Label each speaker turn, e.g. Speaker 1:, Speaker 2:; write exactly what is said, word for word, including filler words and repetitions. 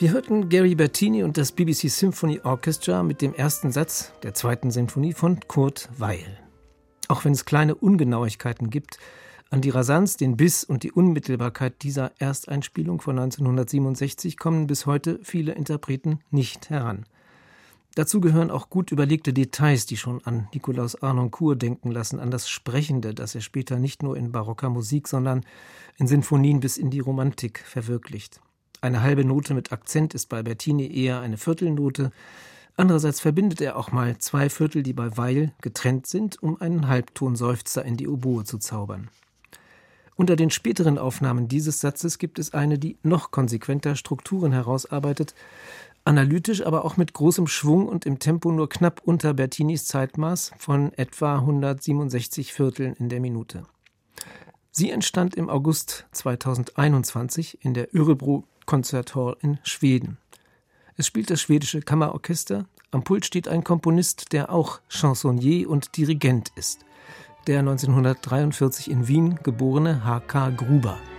Speaker 1: Wir hörten Gary Bertini und das B B C Symphony Orchestra mit dem ersten Satz der zweiten Sinfonie von Kurt Weill. Auch wenn es kleine Ungenauigkeiten gibt, an die Rasanz, den Biss und die Unmittelbarkeit dieser Ersteinspielung von neunzehnhundertsiebenundsechzig kommen bis heute viele Interpreten nicht heran. Dazu gehören auch gut überlegte Details, die schon an Nikolaus Harnoncourt denken lassen, an das Sprechende, das er später nicht nur in barocker Musik, sondern in Sinfonien bis in die Romantik verwirklicht. Eine halbe Note mit Akzent ist bei Bertini eher eine Viertelnote. Andererseits verbindet er auch mal zwei Viertel, die bei Weill getrennt sind, um einen Halbtonseufzer in die Oboe zu zaubern. Unter den späteren Aufnahmen dieses Satzes gibt es eine, die noch konsequenter Strukturen herausarbeitet, analytisch, aber auch mit großem Schwung und im Tempo nur knapp unter Bertinis Zeitmaß von etwa hundertsiebenundsechzig Vierteln in der Minute. Sie entstand im August zweitausendeinundzwanzig in der Örebro Concert Hall in Schweden. Es spielt das schwedische Kammerorchester. Am Pult steht ein Komponist, der auch Chansonnier und Dirigent ist. Der neunzehnhundertdreiundvierzig in Wien geborene H K Gruber.